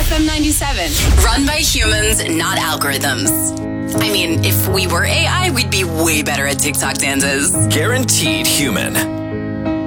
FM 97. Run by humans, not algorithms. I mean, if we were AI, we'd be way better at TikTok dances. Guaranteed human.